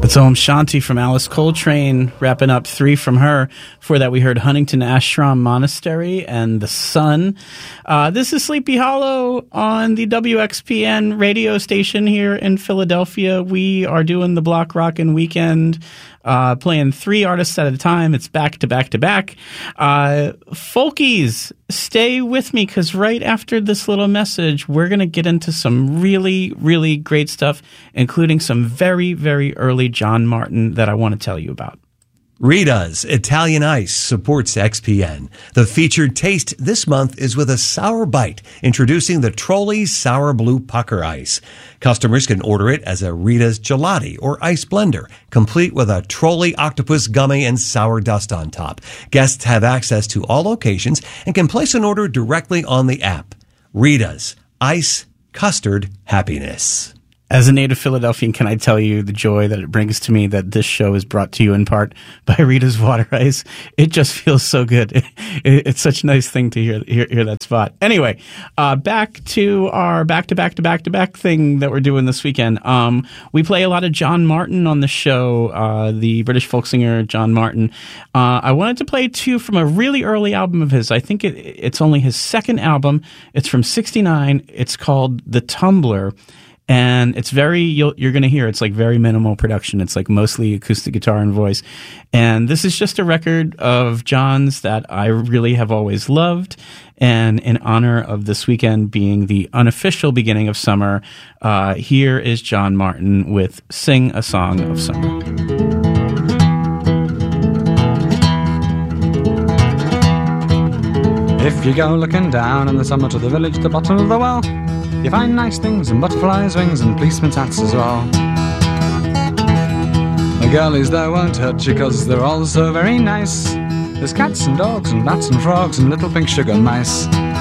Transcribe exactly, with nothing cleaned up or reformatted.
That's Om Shanti from Alice Coltrane, wrapping up three from her. Before that, we heard Huntington Ashram Monastery and The Sun. Uh, this is Sleepy Hollow on the W X P N radio station here in Philadelphia. We are doing the Block Rockin' Weekend, uh, playing three artists at a time. It's back to back to back. Uh, Folkies, stay with me, because right after this little message, we're going to get into some really, really great stuff, including some very, very early John Martin that I want to tell you about. Rita's Italian Ice supports X P N. The featured taste this month is with a sour bite, introducing the Trolli Sour Blue Pucker Ice. Customers can order it as a Rita's Gelati or ice blender, complete with a Trolli octopus gummy and sour dust on top. Guests have access to all locations and can place an order directly on the app. Rita's Ice Custard Happiness. As a native Philadelphian, can I tell you the joy that it brings to me that this show is brought to you in part by Rita's Water Ice? It just feels so good. It, it, it's such a nice thing to hear, hear, hear that spot. Anyway, uh, back to our back-to-back-to-back-to-back thing that we're doing this weekend. Um, we play a lot of John Martin on the show, uh, the British folk singer John Martin. Uh, I wanted to play two from a really early album of his. I think it, it's only his second album. It's from sixty-nine. It's called The Tumbler. And it's very, you'll, you're going to hear, it's like very minimal production. It's like mostly acoustic guitar and voice. And this is just a record of John's that I really have always loved. And in honor of this weekend being the unofficial beginning of summer, uh, here is John Martin with Sing a Song of Summer. If you go looking down in the summer to the village, the bottom of the well, you find nice things and butterflies' wings and policemen's hats as well. The girlies there won't hurt you, 'cause they're all so very nice. There's cats and dogs and bats and frogs and little pink sugar mice.